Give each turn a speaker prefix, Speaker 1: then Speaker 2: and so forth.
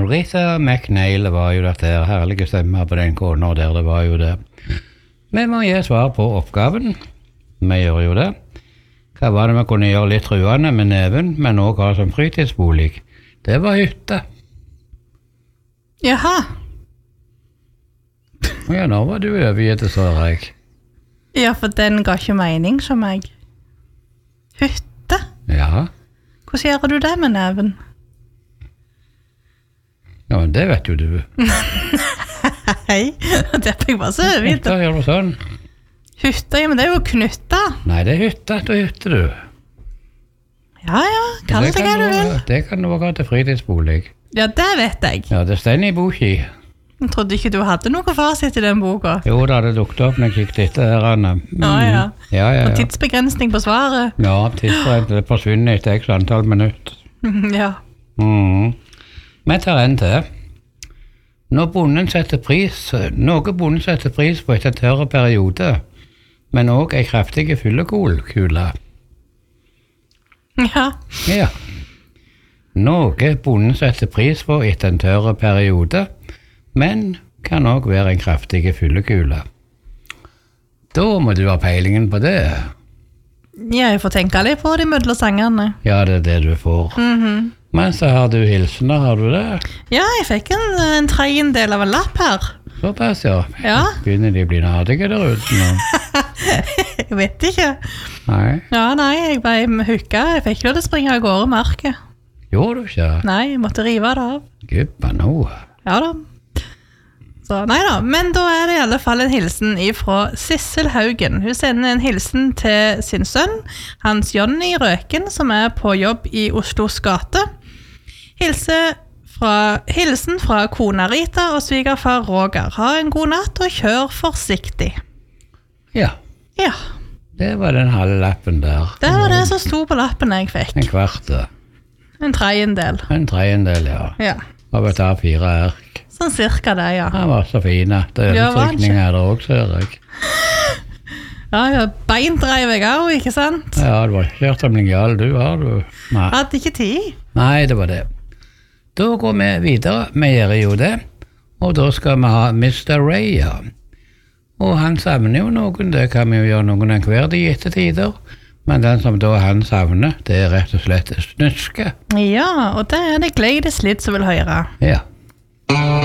Speaker 1: Ulrika McNeil var jo dette her, herlige stemmer på den kona der, det var jo det. Vi må gi svar på oppgaven, vi gjør jo det. Hva var det vi kunne gjøre litt truende med neven, men også ha som fritidsbolig? Det var hytte.
Speaker 2: Jaha.
Speaker 1: Ja, nå var du overgitt, så jeg.
Speaker 2: Ja, for den ga ikke mening som meg. Hytte?
Speaker 1: Ja.
Speaker 2: Hvordan gjør du det med neven?
Speaker 1: Ja, men det vet jo du.
Speaker 2: Hei, det er jeg bare så overgitt.
Speaker 1: Da gjør du sånn.
Speaker 2: Hytte, ja, men det er jo knytta.
Speaker 1: Nei, det er hytte, da hytter du.
Speaker 2: Ja, kall det hva du vil.
Speaker 1: Det kan du også ha til fritidsbolig.
Speaker 2: Ja, det vet jeg.
Speaker 1: Ja, det stender i boka.
Speaker 2: Jeg trodde ikke du hadde noe fasit i den boka.
Speaker 1: Jo, da hadde dukket opp når jeg kikket etter her, Anne.
Speaker 2: Ja.
Speaker 1: Ja.
Speaker 2: Og tidsbegrensning på svaret.
Speaker 1: Ja, tidsbegrensning, det forsvinner etter x antall minutter.
Speaker 2: Ja.
Speaker 1: Vi tar en til. Noe bonden setter pris på etter en tørre periode, men også en kraftig fyllekule.
Speaker 2: Ja.
Speaker 1: Ja. Noe bonden setter pris på etter en tørre periode, men kan også være en kraftig fyllekule. Da må du ha peilingen på det.
Speaker 2: Ja, jeg får tenke litt på de mødlesangerne.
Speaker 1: Ja, det er det du får. Men så har du hilsener, har du det?
Speaker 2: Ja, jeg fikk en tredjedel av en lapp her.
Speaker 1: Såpass, ja.
Speaker 2: Ja.
Speaker 1: Begynner de å bli nadige der ute nå?
Speaker 2: Jeg vet ikke.
Speaker 1: Nei.
Speaker 2: Ja, nei, jeg ble hukka. Jeg fikk ikke lov til å springe av gårde market.
Speaker 1: Gjorde du ikke?
Speaker 2: Nei, jeg måtte rive det av.
Speaker 1: Gubba nå.
Speaker 2: Ja da. Så nei da, men da er det i alle fall en hilsen fra Sissel Haugen. Hun sender en hilsen til sin sønn, Hans Jonny Røken, som er på jobb i Oslos gate. Hilsen fra kona Rita og svigerfar Roger. Ha en god natt og kjør forsiktig.
Speaker 1: Ja.
Speaker 2: Ja.
Speaker 1: Det var den halve lappen der.
Speaker 2: Det var det som sto på lappen jeg fikk.
Speaker 1: En kvarte.
Speaker 2: En tredjedel.
Speaker 1: En tredjedel, ja.
Speaker 2: Ja.
Speaker 1: Av et A4 ark.
Speaker 2: Sånn cirka det, ja.
Speaker 1: Han var så fine. Det er undertrykning her også, ser jeg.
Speaker 2: Ja, beindreiv jeg også, ikke sant?
Speaker 1: Ja, det var kjørt som linjal, du har du. Nei.
Speaker 2: Hadde ikke tid.
Speaker 1: Nei, det var det. Da går vi videre. Vi gjør jo det. Og da skal vi ha Mr. Ray, ja. Og han savner jo noen, det kan vi jo gjøre noen en hver de etter tider. Men den som da han savner, det er rett og slett snuske.
Speaker 2: Ja, og det er det Gladys litt som vil høre.
Speaker 1: Ja.